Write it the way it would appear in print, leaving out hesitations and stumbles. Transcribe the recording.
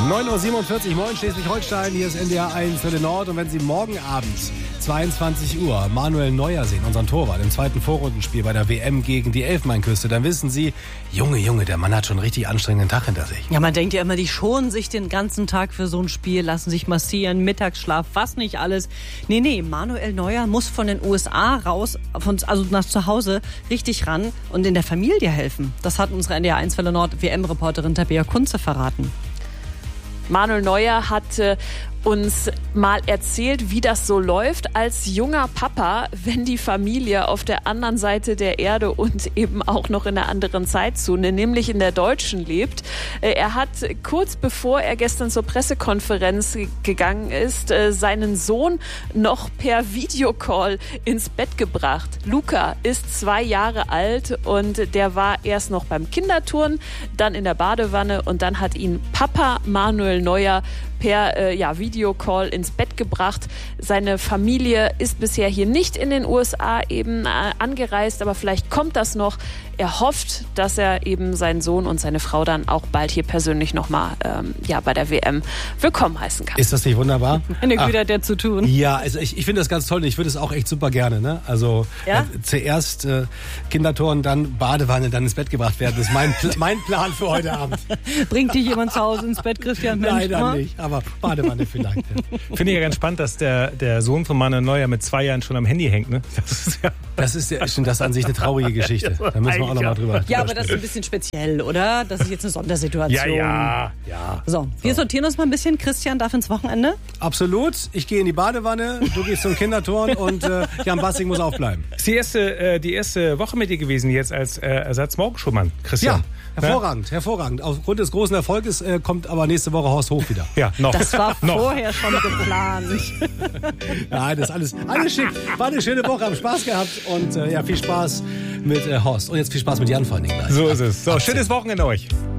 9.47 Uhr, moin Schleswig-Holstein, hier ist NDR 1 für den Nord. Und wenn Sie morgen Abend 22 Uhr Manuel Neuer sehen, unseren Torwart, im zweiten Vorrundenspiel bei der WM gegen die Elfenbeinküste, dann wissen Sie, Junge, der Mann hat schon einen richtig anstrengenden Tag hinter sich. Ja, man denkt ja immer, die schonen sich den ganzen Tag für so ein Spiel, lassen sich massieren, Mittagsschlaf, was nicht alles. Nee, Manuel Neuer muss von den USA raus, also nach zu Hause, richtig ran und in der Familie helfen. Das hat unsere NDR 1 Welle Nord WM-Reporterin Tabea Kunze verraten. Manuel Neuer hat uns mal erzählt, wie das so läuft als junger Papa, wenn die Familie auf der anderen Seite der Erde und eben auch noch in einer anderen Zeitzone, nämlich in der deutschen, lebt. Er hat kurz bevor er gestern zur Pressekonferenz gegangen ist, seinen Sohn noch per Videocall ins Bett gebracht. Luca ist 2 Jahre alt und der war erst noch beim Kinderturnen, dann in der Badewanne und dann hat ihn Papa Manuel Neuer per Videocall ins Bett gebracht. Seine Familie ist bisher hier nicht in den USA eben angereist, aber vielleicht kommt das noch. Er hofft, dass er eben seinen Sohn und seine Frau dann auch bald hier persönlich nochmal bei der WM willkommen heißen kann. Ist das nicht wunderbar? Eine Güte hat der zu tun. Ja, also ich finde das ganz toll und ich würde es auch echt super gerne. Ne? Also zuerst Kinderturnen, dann Badewanne, dann ins Bett gebracht werden. Das ist mein Plan für heute Abend. Bringt dich jemand zu Hause ins Bett, Christian? Mensch, Leider nicht, aber Badewanne vielleicht. Finde ich ja ganz spannend, dass der Sohn von Manuel Neuer mit 2 Jahren schon am Handy hängt. Ne? Das ist an sich eine traurige Geschichte. Da müssen wir auch noch mal drüber Ja, aber das ist ein bisschen speziell, oder? Das ist jetzt eine Sondersituation. Ja. So, wir sortieren uns mal ein bisschen. Christian darf ins Wochenende? Absolut. Ich gehe in die Badewanne, du gehst zum Kinderturnen und Jan Bassing muss aufbleiben. Ist die erste Woche mit dir gewesen jetzt als Ersatz-Morgenschuhmann, Christian? Ja, hervorragend. Aufgrund des großen Erfolges kommt aber nächste Woche Horst Hof wieder. Ja, noch. Das war vorher schon geplant. Nein, das ist alles schick. War eine schöne Woche, haben Spaß gehabt und viel Spaß mit Horst. Und jetzt viel Spaß mit Jan vor allen Dingen. So ist es. So, schönes Wochenende euch.